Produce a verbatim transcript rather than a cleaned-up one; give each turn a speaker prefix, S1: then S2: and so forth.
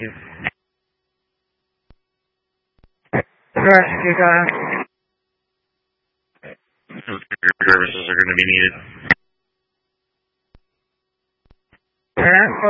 S1: you. Rescue time. Services are going to be needed.